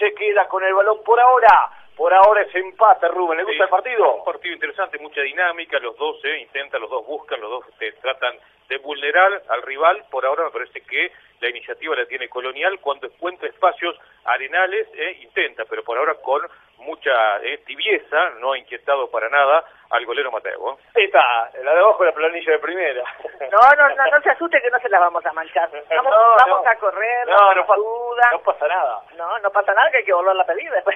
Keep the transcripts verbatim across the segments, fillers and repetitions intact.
se queda con el balón por ahora. Por ahora es empate, Rubén. ¿Le gusta sí, el partido? Un partido interesante, mucha dinámica, los dos eh, intentan, los dos buscan, los dos eh, tratan de vulnerar al rival. Por ahora me parece que la iniciativa la tiene Colonial, cuando encuentra espacios Arenales eh, intenta, pero por ahora con mucha eh, tibieza, no ha inquietado para nada al golero Mateo. Ahí está, la de abajo de la planilla de primera. No, no, no, no se asuste que no se las vamos a manchar. Vamos, no, vamos no. a correr, no, no, no, pa duda. no pasa nada. No, no pasa nada, que hay que volver la pedida después.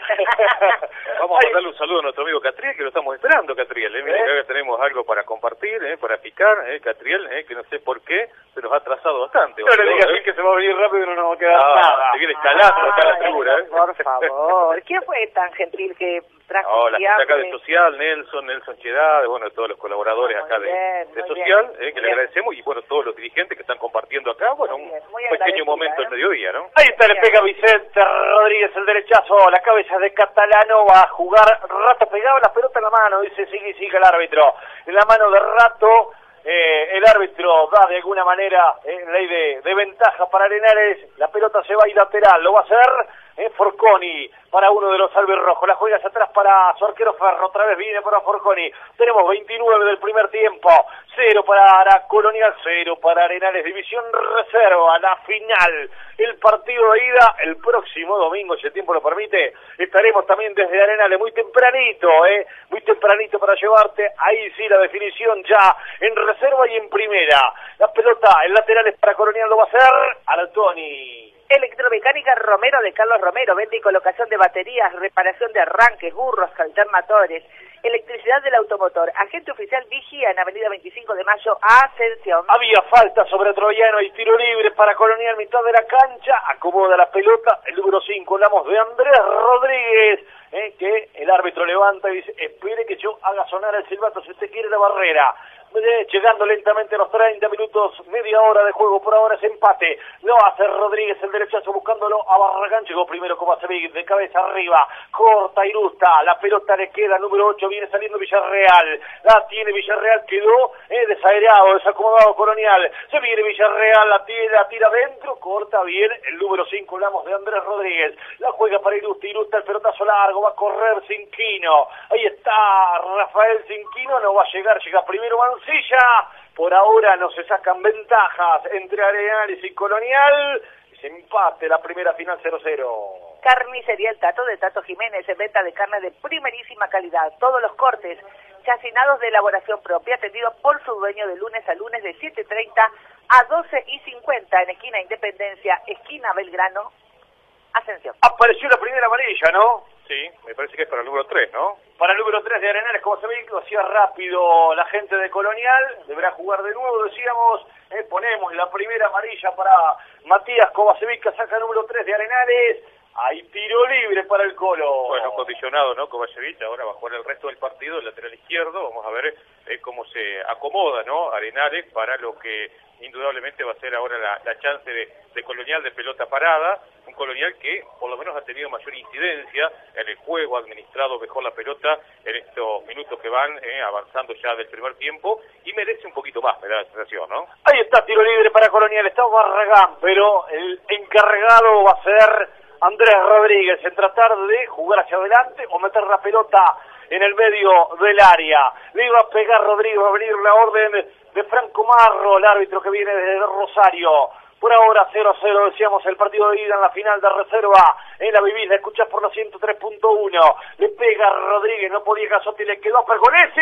Vamos a mandarle un saludo a nuestro amigo Catriel, que lo estamos esperando, Catriel. ¿eh? Mira, ¿Eh? que acá tenemos algo para compartir, ¿eh? para picar, ¿eh? Catriel, ¿eh? que no sé por qué, se nos ha atrasado bastante. No le digas ¿eh? así que se va a venir rápido y no nos va a quedar ah, nada. Se viene escalando acá la figura. ¿eh? Por favor, ¿quién fue tan gentil que trajo No, la gente acá de fiambre? Social, Nelson, Nelson Chedad, bueno, todos los colaboradores Muy acá de, bien, de muy Social, bien, eh, que muy le bien. agradecemos, y bueno, todos los dirigentes que están compartiendo acá, bueno, Muy un bien, muy pequeño agradecida, momento ¿eh? al mediodía, ¿no? Ahí está, le pega Vicente Rodríguez el derechazo, la cabeza de Catalano, va a jugar Rato pegado, la pelota en la mano, dice sigue sigue el árbitro. En la mano de Rato, eh, el árbitro da de alguna manera eh, ley de, de ventaja para Arenales, la pelota se va a ir lateral, lo va a hacer eh, Forconi para uno de los albirrojos, la juega hacia atrás para su arquero Ferro, otra vez viene para Forconi, tenemos veintinueve del primer tiempo, cero para Colonial, cero para Arenales, división reserva, la final, el partido de ida, el próximo domingo, si el tiempo lo permite, estaremos también desde Arenales, muy tempranito, eh, muy tempranito para llevarte, ahí sí la definición ya, en reserva y en primera, la pelota, el lateral es para Colonial, lo va a hacer Alatoni. Electromecánica Romero de Carlos Romero, venta y colocación de baterías, reparación de arranques, burros, alternadores, electricidad del automotor. Agente oficial Vigía en Avenida veinticinco de Mayo, Ascensión. Había falta sobre Troyano y tiro libre para Colonial, mitad de la cancha, acomoda la pelota, el número cinco, hablamos de Andrés Rodríguez, eh, que el árbitro levanta y dice, espere que yo haga sonar el silbato si usted quiere la barrera. Llegando lentamente a los treinta minutos, media hora de juego, por ahora es empate, lo hace Rodríguez el derechazo buscándolo a Barragán, llegó primero Kovacevic de cabeza arriba, corta Irusta, la pelota le queda, número ocho, viene saliendo Villarreal, la tiene Villarreal, quedó eh, desairado, desacomodado Colonial, se viene Villarreal, la tira, la tira adentro, corta bien, el número cinco, hablamos de Andrés Rodríguez, la juega para Irusta, Irusta el pelotazo largo, va a correr Cinquino, ahí está Rafael Cinquino, no va a llegar, llega primero Mancilla, por ahora no se sacan ventajas entre Arenales y Colonial, se empate la primera final cero cero. Carnicería El Tato de Tato Jiménez, en venta de carne de primerísima calidad, todos los cortes, chacinados de elaboración propia, atendido por su dueño de lunes a lunes de siete treinta a doce y cincuenta en esquina Independencia, esquina Belgrano, Ascensión. Apareció la primera amarilla, ¿no? Sí, me parece que es para el número tres, ¿no? Para el número tres de Arenales, como se ve, lo hacía rápido la gente de Colonial, deberá jugar de nuevo, decíamos, eh, ponemos la primera amarilla para Matías Kovacevic, que saca el número tres de Arenales, hay tiro libre para el Colo. Bueno, condicionado, ¿no? Kovacevic ahora va a jugar el resto del partido, el lateral izquierdo, vamos a ver eh, cómo se acomoda, ¿no? Arenales para lo que indudablemente va a ser ahora la, la chance de, de Colonial de pelota parada, un Colonial que por lo menos ha tenido mayor incidencia en el juego, ha administrado mejor la pelota en estos minutos que van eh, avanzando ya del primer tiempo y merece un poquito más, me da la sensación, ¿no? Ahí está, tiro libre para Colonial, está Barragán, pero el encargado va a ser Andrés Rodríguez en tratar de jugar hacia adelante o meter la pelota en el medio del área. Le iba a pegar Rodríguez, va a venir la orden de Franco Marro, el árbitro que viene desde Rosario. Por ahora cero a cero, decíamos, el partido de ida en la final de reserva en la vivida, escuchás por los ciento tres punto uno. Le pega Rodríguez, no podía Casotti, le quedó a Pergolesi.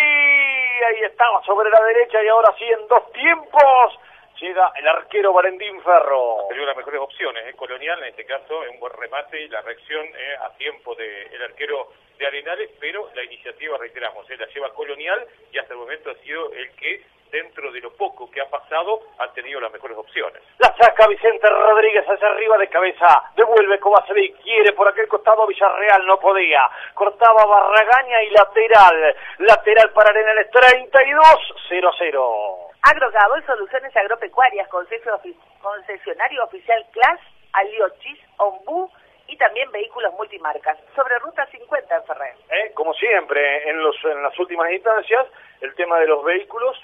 Ahí estaba sobre la derecha y ahora sí en dos tiempos llega el arquero Valentín Ferro. Tenía las mejores opciones, ¿eh? Colonial en este caso, un buen remate y la reacción eh, a tiempo del arquero de Arenales, pero la iniciativa, reiteramos, eh, la lleva Colonial y hasta el momento ha sido el que, dentro de lo poco que ha pasado, ha tenido las mejores opciones. La saca Vicente Rodríguez hacia arriba de cabeza, devuelve Kovacevic, quiere por aquel costado Villarreal, no podía, cortaba Barragaña y lateral, lateral para Arenales, treinta y dos, cero cero. Agrogado y Soluciones Agropecuarias, concesionario oficial Class, Aliochis, Ombú y también vehículos multimarcas. Sobre Ruta cincuenta en Ferrer. ¿Eh? Como siempre, en, los, en las últimas instancias, el tema de los vehículos a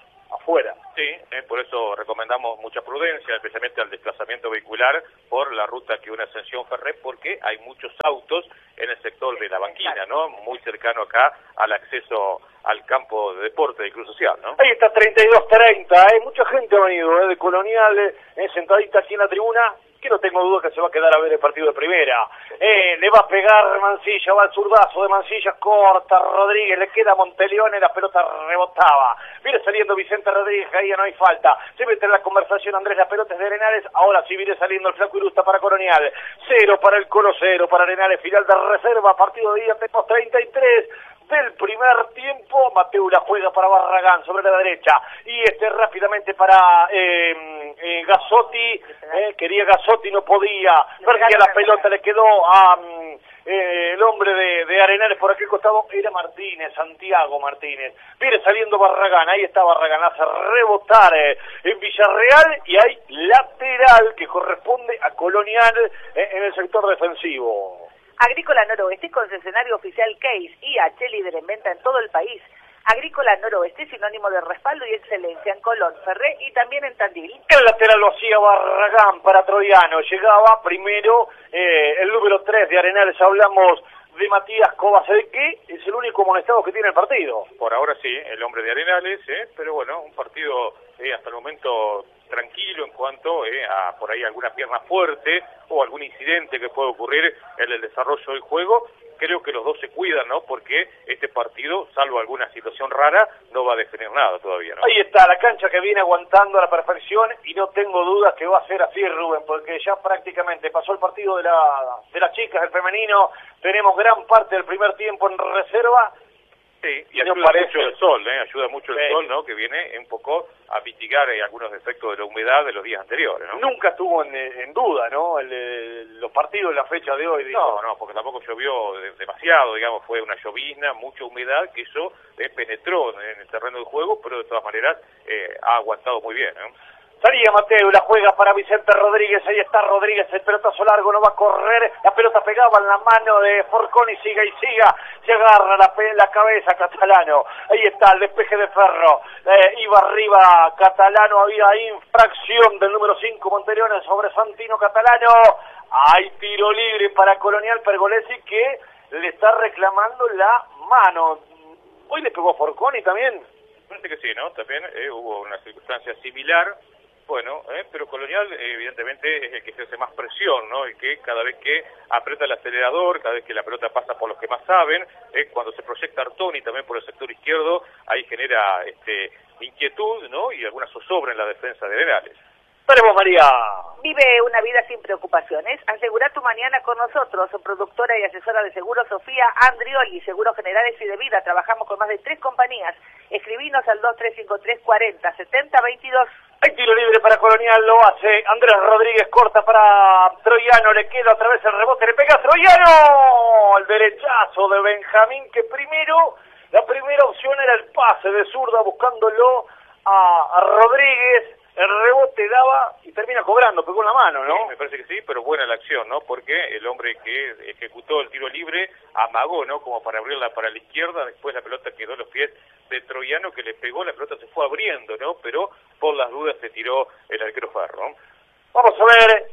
afuera. Sí, eh, por eso recomendamos mucha prudencia, especialmente al desplazamiento vehicular por la ruta que une Ascensión Ferré, porque hay muchos autos en el sector de la banquina, ¿no? Muy cercano acá al acceso al campo de deporte del Club Social, ¿no? Ahí está treinta y dos treinta, ¿eh? Mucha gente ha venido, ¿eh? De Colonial, eh, sentadita aquí en la tribuna, que no tengo duda que se va a quedar a ver el partido de primera. Eh, le va a pegar Mancilla, va al zurdazo de Mancilla, corta Rodríguez, le queda Monteleone, la pelota rebotaba. Viene saliendo Vicente Rodríguez, ahí ya no hay falta. Se mete en la conversación Andrés, la pelota es de Arenales, ahora sí viene saliendo el flaco Irusta para Colonial. Cero para el Colo, cero para Arenales, final de reserva, partido de día, tenemos treinta y tres. Del primer tiempo, Mateu la juega para Barragán sobre la derecha, y este rápidamente para eh, eh, Gazzotti, eh, quería Gazzotti, no podía, perdía la pelota, le quedó a um, eh, el hombre de, de Arenales por aquel costado, era Martínez, Santiago Martínez, viene saliendo Barragán, ahí está Barragán, hace rebotar eh, en Villarreal, y hay lateral que corresponde a Colonial eh, en el sector defensivo. Agrícola Noroeste, concesionario oficial Case y H, líder en venta en todo el país. Agrícola Noroeste, sinónimo de respaldo y excelencia en Colón, Ferré y también en Tandil. El lateral lo hacía Barragán para Troyano. Llegaba primero eh, el número tres de Arenales. Hablamos de Matías Cobase, que es el único amonestado que tiene el partido. Por ahora sí, el hombre de Arenales, ¿eh? Pero bueno, un partido eh, hasta el momento tranquilo en cuanto eh, a por ahí alguna pierna fuerte o algún incidente que puede ocurrir en el desarrollo del juego. Creo que los dos se cuidan, ¿no? Porque este partido, salvo alguna situación rara, no va a definir nada todavía, ¿no? Ahí está, la cancha que viene aguantando a la perfección, y no tengo dudas que va a ser así, Rubén, porque ya prácticamente pasó el partido de, la, de las chicas, el femenino, tenemos gran parte del primer tiempo en reserva. Sí, y ayuda parece... mucho el sol, ¿eh? Ayuda mucho el sí. sol, ¿no? Que viene un poco a mitigar eh, algunos efectos de la humedad de los días anteriores, ¿no? Nunca estuvo en, en duda, ¿no? El, el, los partidos de la fecha de hoy. Digo. No, no, porque tampoco llovió de, demasiado, digamos, fue una llovizna, mucha humedad, que eso eh, penetró en el terreno del juego, pero de todas maneras eh, ha aguantado muy bien, ¿no? Salía Mateo, la juega para Vicente Rodríguez, ahí está Rodríguez, el pelotazo largo, no va a correr, la pelota pegaba en la mano de Forconi, siga y siga, se agarra la, la cabeza Catalano, ahí está el despeje de Ferro, eh, iba arriba Catalano, había infracción del número cinco Monteleone sobre Santino Catalano, hay tiro libre para Colonial Pergolesi que le está reclamando la mano. Hoy le pegó Forconi también. Parece que sí, ¿no? También eh, hubo una circunstancia similar. Bueno, eh, pero Colonial eh, evidentemente es el que ejerce más presión, ¿no? El que cada vez que aprieta el acelerador, cada vez que la pelota pasa por los que más saben, eh, cuando se proyecta Artoni también por el sector izquierdo, ahí genera este, inquietud, ¿no? Y alguna zozobra en la defensa de Arenales. Tenemos María. Vive una vida sin preocupaciones. Asegura tu mañana con nosotros. Productora y asesora de seguros Sofía Andrioli, Seguros Generales y de Vida. Trabajamos con más de tres compañías. Escribinos al dos tres cinco tres cuarenta setenta veintidós. Hay tiro libre para Colonial, lo hace Andrés Rodríguez, corta para Troyano, le queda otra vez el rebote, le pega a Troyano, el derechazo de Benjamín, que primero, la primera opción era el pase de zurda buscándolo a, a Rodríguez, el rebote daba y termina cobrando, pegó una mano, ¿no? Sí, me parece que sí, pero buena la acción, ¿no? Porque el hombre que ejecutó el tiro libre amagó, ¿no? Como para abrirla para la izquierda, después la pelota quedó en los pies de Troyano, que le pegó, la pelota se fue abriendo, ¿no? Pero por las dudas se tiró el arquero Ferro, ¿no? Vamos a ver.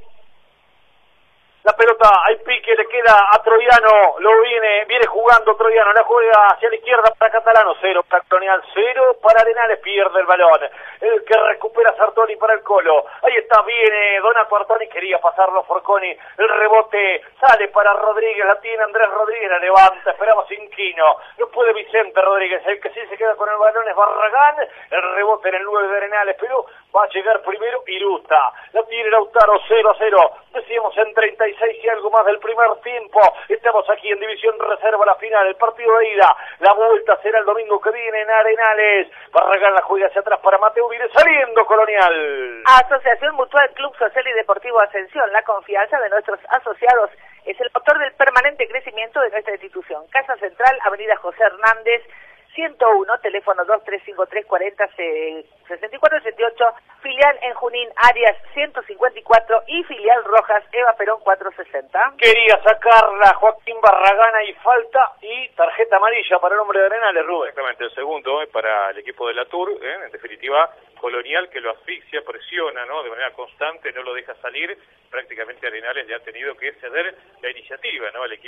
La pelota, hay pique, le queda a Troyano, lo viene, viene jugando Troyano, la juega hacia la izquierda para Catalano, cero para Colonial, cero para Arenales, pierde el balón, el que recupera Sartoni para el Colo, ahí está, viene Donato Artoni, quería pasarlo Forconi, el rebote sale para Rodríguez, la tiene Andrés Rodríguez, la levanta, esperamos Inquino, no puede Vicente Rodríguez, el que sí se queda con el balón es Barragán, el rebote en el nueve de Arenales, pero va a llegar primero Irusta, la tiene Lautaro, cero a cero, decíamos en treinta y seis y algo más del primer tiempo, estamos aquí en División Reserva, la final, el partido de ida, la vuelta será el domingo que viene en Arenales, Barragán la juega hacia atrás para Mateo, viene saliendo Colonial. Asociación Mutual Club Social y Deportivo Ascensión, la confianza de nuestros asociados es el motor del permanente crecimiento de nuestra institución. Casa Central, Avenida José Hernández, ciento uno, teléfono dos tres cinco tres cuarenta sesenta y cuatro sesenta y ocho, filial en Junín, Arias ciento cincuenta y cuatro y filial Rojas, Eva Perón cuatrocientos sesenta. Quería sacarla Joaquín Barragán y falta y tarjeta amarilla para el hombre de Arenales, Rubén. Exactamente, el segundo eh, para el equipo de la Tour, eh, en definitiva Colonial que lo asfixia, presiona, ¿no? De manera constante, no lo deja salir, prácticamente Arenales le ha tenido que ceder la iniciativa, ¿no? El equipo